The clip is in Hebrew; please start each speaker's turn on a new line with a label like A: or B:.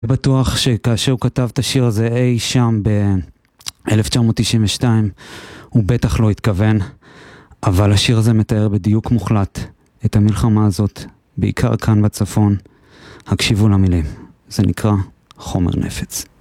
A: בטוח שכאשר הוא כתב את השיר הזה אי שם ב-1992, הוא בטח לא התכוון, אבל השיר הזה מתאר בדיוק מוחלט את המלחמה הזאת, בעיקר כאן בצפון. הקשיבו למילים, זה נקרא חומר נפץ.